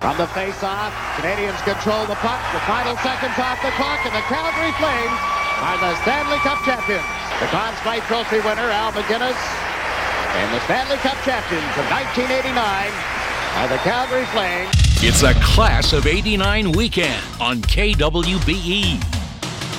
From the face-off, Canadians control the puck. The final seconds off the clock, and the Calgary Flames are the Stanley Cup champions. The Conn Smythe Trophy winner, Al MacInnis, and the Stanley Cup champions of 1989 are the Calgary Flames. It's a Class of '89 weekend on KWBE.